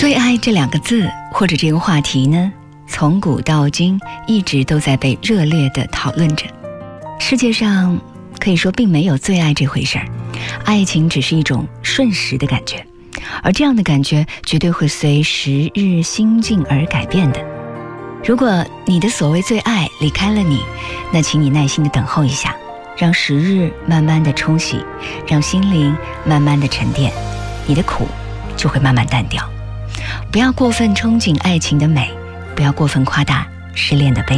最爱这两个字或者这个话题呢，从古到今一直都在被热烈地讨论着。世界上可以说并没有最爱这回事儿，爱情只是一种瞬时的感觉，而这样的感觉绝对会随时日心境而改变的。如果你的所谓最爱离开了你，那请你耐心地等候一下，让时日慢慢地冲洗，让心灵慢慢地沉淀，你的苦就会慢慢淡掉。不要过分憧憬爱情的美，不要过分夸大失恋的悲。